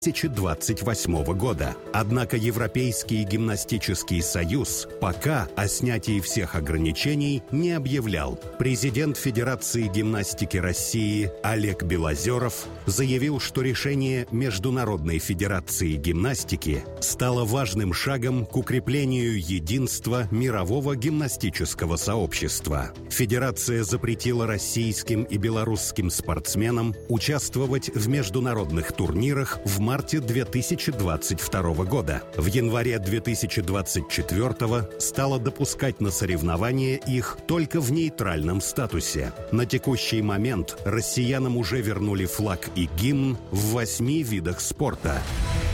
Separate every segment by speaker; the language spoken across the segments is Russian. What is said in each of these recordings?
Speaker 1: 2028 года. Однако Европейский гимнастический союз пока о снятии всех ограничений не объявлял. Президент Федерации гимнастики России Олег Белозеров заявил, что решение Международной федерации гимнастики стало важным шагом к укреплению единства мирового гимнастического сообщества. Федерация запретила российским и белорусским спортсменам участвовать в международных турнирах в марте 2022 года. В январе 2024 стала допускать на соревнования их только в нейтральном статусе. На текущий момент россиянам уже вернули флаг и гимн в 8 видах спорта.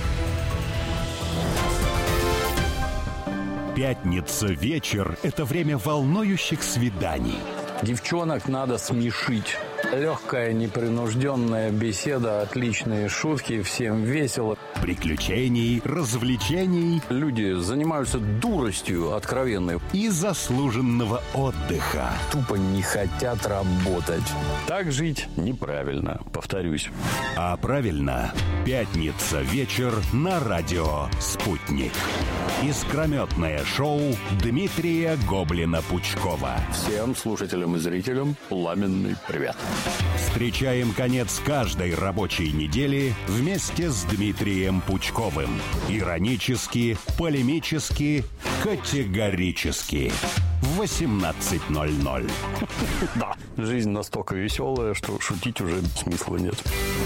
Speaker 2: Пятница вечер – это время волнующих свиданий.
Speaker 3: Девчонок надо смешить. Легкая, непринужденная беседа, отличные шутки, всем весело.
Speaker 2: Приключений, развлечений.
Speaker 3: Люди занимаются дуростью откровенной.
Speaker 2: И заслуженного отдыха.
Speaker 3: Тупо не хотят работать. Так жить неправильно, повторюсь.
Speaker 2: А правильно, пятница вечер на радио «Спутник». Искрометное шоу Дмитрия Гоблина-Пучкова.
Speaker 3: Всем слушателям и зрителям пламенный привет.
Speaker 2: Встречаем конец каждой рабочей недели вместе с Дмитрием Пучковым. Иронически, полемически, категорически. В 18:00.
Speaker 3: Да, жизнь настолько веселая, что шутить уже смысла нет.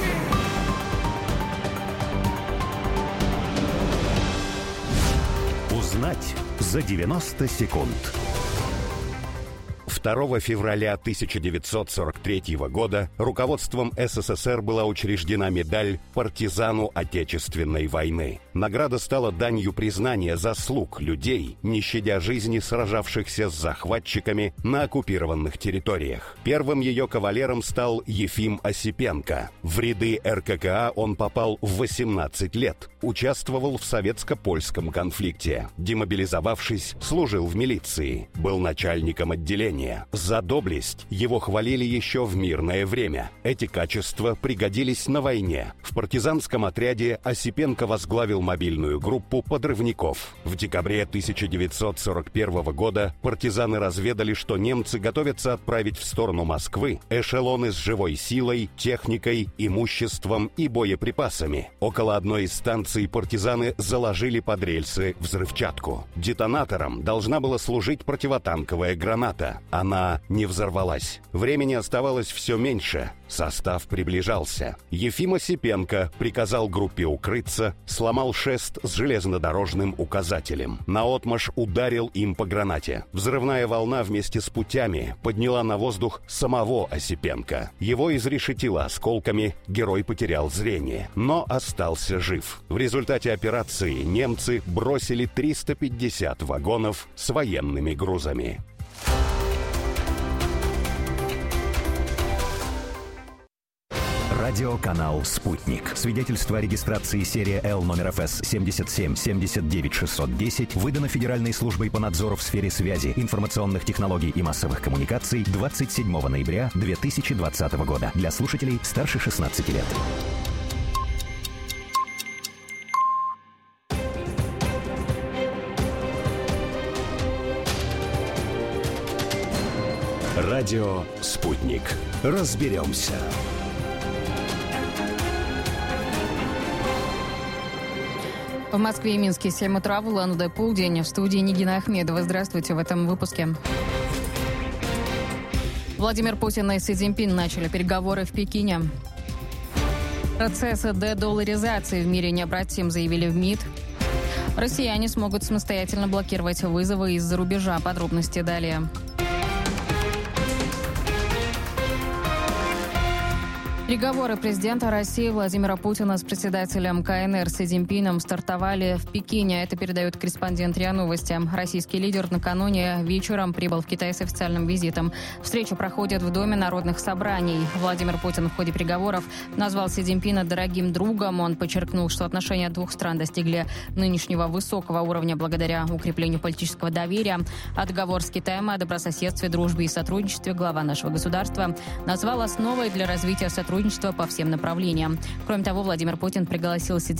Speaker 2: Узнать за 90 секунд.
Speaker 1: 2 февраля 1943 года руководством СССР была учреждена медаль партизану Отечественной войны. Награда стала данью признания заслуг людей, не щадя жизни сражавшихся с захватчиками на оккупированных территориях. Первым ее кавалером стал Ефим Осипенко. В ряды РККА он попал в 18 лет, участвовал в советско-польском конфликте. Демобилизовавшись, служил в милиции, был начальником отделения. За доблесть его хвалили еще в мирное время. Эти качества пригодились на войне. В партизанском отряде Осипенко возглавил мобильную группу подрывников. В декабре 1941 года партизаны разведали, что немцы готовятся отправить в сторону Москвы эшелоны с живой силой, техникой, имуществом и боеприпасами. Около одной из станций партизаны заложили под рельсы взрывчатку. Детонатором должна была служить противотанковая граната. Она не взорвалась. Времени оставалось все меньше. Состав приближался. Ефим Осипенко приказал группе укрыться, сломал шест с железнодорожным указателем. Наотмашь ударил им по гранате. Взрывная волна вместе с путями подняла на воздух самого Осипенко. Его изрешетило осколками, герой потерял зрение, но остался жив. В результате операции немцы бросили 350 вагонов с военными грузами.
Speaker 4: Радиоканал «Спутник». Свидетельство о регистрации серия Л номер ФС 77 79 610 выдано Федеральной службой по надзору в сфере связи, информационных технологий и массовых коммуникаций 27 ноября 2020 года. Для слушателей старше 16 лет.
Speaker 2: Радио «Спутник». Разберемся.
Speaker 5: В Москве и Минске 7 утра, в Улан-Удэ полдень. В студии Нигина Ахмедова. Здравствуйте в этом выпуске. Владимир Путин и Си Цзиньпин начали переговоры в Пекине. Процесс дедолларизации в мире необратим, заявили в МИД. Россияне смогут самостоятельно блокировать вызовы из-за рубежа. Подробности далее. Переговоры президента России Владимира Путина с председателем КНР Си Цзиньпином стартовали в Пекине. Это передает корреспондент РИА Новости. Российский лидер накануне вечером прибыл в Китай с официальным визитом. Встреча проходит в Доме народных собраний. Владимир Путин в ходе переговоров назвал Си Цзиньпина дорогим другом. Он подчеркнул, что отношения двух стран достигли нынешнего высокого уровня благодаря укреплению политического доверия. А договор с Китаем о добрососедстве, дружбе и сотрудничестве глава нашего государства назвал основой для развития сотрудничества сотрудничество по всем направлениям. Кроме того, Владимир Путин пригласил Си